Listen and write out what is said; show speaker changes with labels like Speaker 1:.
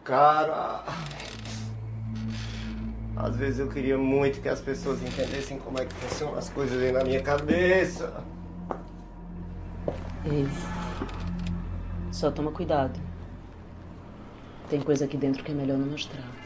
Speaker 1: Cara, às vezes eu queria muito que as pessoas entendessem como é que funcionam as coisas aí na minha cabeça.
Speaker 2: Ei, só toma cuidado. Tem coisa aqui dentro que é melhor não mostrar.